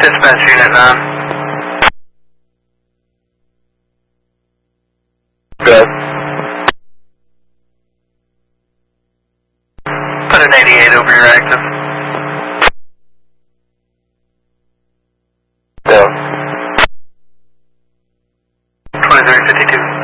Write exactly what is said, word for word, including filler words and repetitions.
Dispatch unit nine. Good. Put an eighty-eight over your active. Down. twenty-three fifty-two.